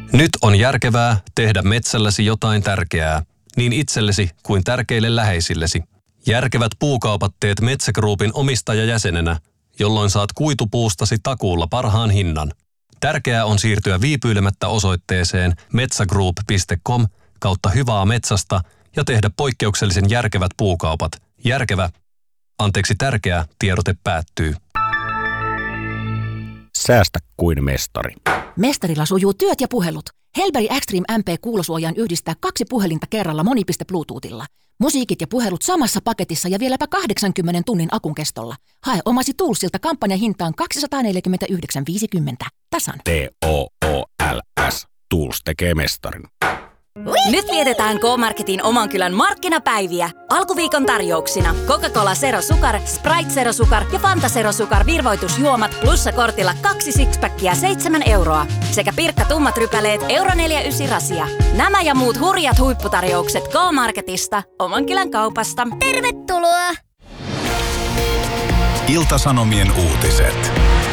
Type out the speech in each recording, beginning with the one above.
Nyt on järkevää tehdä metsälläsi jotain tärkeää, niin itsellesi kuin tärkeille läheisillesi. Järkevät puukaupat teet Metsä Groupin omistajajäsenenä, jolloin saat kuitupuustasi takuulla parhaan hinnan. Tärkeää on siirtyä viipyilemättä osoitteeseen metsagroup.com/hyvää metsästä ja tehdä poikkeuksellisen järkevät puukaupat. Tärkeä tiedote päättyy. Säästä kuin mestari. Mestarilla sujuu työt ja puhelut. Hellberg Extreme MP-kuulosuojaan yhdistää 2 puhelinta kerralla monipiste Bluetoothilla. Musiikit ja puhelut samassa paketissa ja vieläpä 80 tunnin akun kestolla. Hae omasi Toolsilta kampanjahintaan 249,50. Tasan. TOOLS. Tools tekee mestarin. Nyt vietetään K-Marketin oman kylän markkinapäiviä. Alkuviikon tarjouksina Coca-Cola Zero Sukar, Sprite Zero Sukar ja Fanta Zero Sukar virvoitusjuomat plussakortilla 2 sixpackia 7 euroa. Sekä Pirkka tummat rypäleet €4,9 rasia. Nämä ja muut hurjat huipputarjoukset K-Marketista, oman kylän kaupasta. Tervetuloa! Ilta-Sanomien uutiset.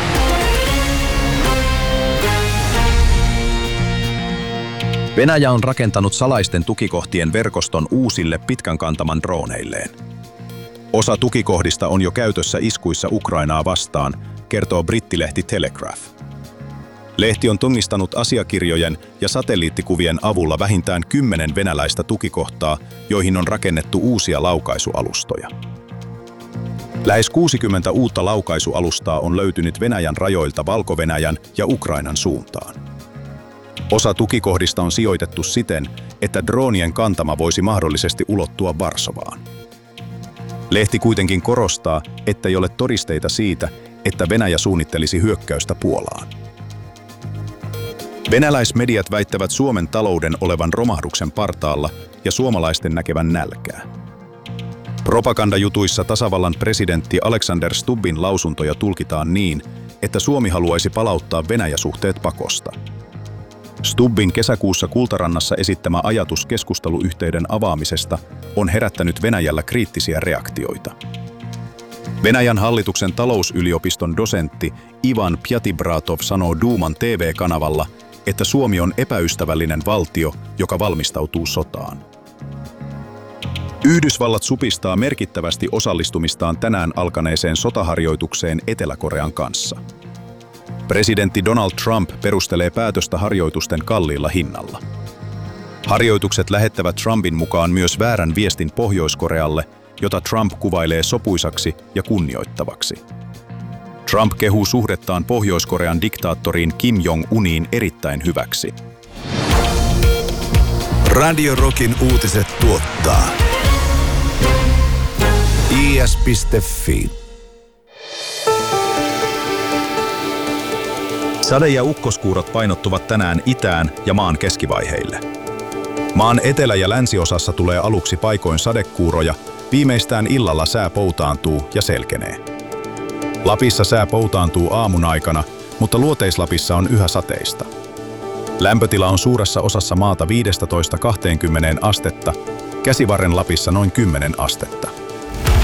Venäjä on rakentanut salaisten tukikohtien verkoston uusille pitkän kantaman droneilleen. Osa tukikohdista on jo käytössä iskuissa Ukrainaa vastaan, kertoo brittilehti Telegraph. Lehti on tunnistanut asiakirjojen ja satelliittikuvien avulla vähintään 10 venäläistä tukikohtaa, joihin on rakennettu uusia laukaisualustoja. Lähes 60 uutta laukaisualustaa on löytynyt Venäjän rajoilta Valko-Venäjän ja Ukrainan suuntaan. Osa tukikohdista on sijoitettu siten, että droonien kantama voisi mahdollisesti ulottua Varsovaan. Lehti kuitenkin korostaa, ettei ole todisteita siitä, että Venäjä suunnittelisi hyökkäystä Puolaan. Venäläismediat väittävät Suomen talouden olevan romahduksen partaalla ja suomalaisten näkevän nälkää. Propagandajutuissa tasavallan presidentti Alexander Stubbin lausuntoja tulkitaan niin, että Suomi haluaisi palauttaa Venäjä-suhteet pakosta. Stubbin kesäkuussa Kultarannassa esittämä ajatus keskusteluyhteyden avaamisesta on herättänyt Venäjällä kriittisiä reaktioita. Venäjän hallituksen talousyliopiston dosentti Ivan Pyatibratov sanoo Duuman TV-kanavalla, että Suomi on epäystävällinen valtio, joka valmistautuu sotaan. Yhdysvallat supistaa merkittävästi osallistumistaan tänään alkaneeseen sotaharjoitukseen Etelä-Korean kanssa. Presidentti Donald Trump perustelee päätöstä harjoitusten kalliilla hinnalla. Harjoitukset lähettävät Trumpin mukaan myös väärän viestin Pohjois-Korealle, jota Trump kuvailee sopuisaksi ja kunnioittavaksi. Trump kehuu suhdettaan Pohjois-Korean diktaattoriin Kim Jong-uniin erittäin hyväksi. Radio Rockin uutiset tuottaa is.fi. Sade- ja ukkoskuurot painottuvat tänään itään ja maan keskivaiheille. Maan etelä- ja länsiosassa tulee aluksi paikoin sadekuuroja, viimeistään illalla sää poutaantuu ja selkenee. Lapissa sää poutaantuu aamun aikana, mutta Luoteis-Lapissa on yhä sateista. Lämpötila on suuressa osassa maata 15–20 astetta, Käsivarren Lapissa noin 10 astetta.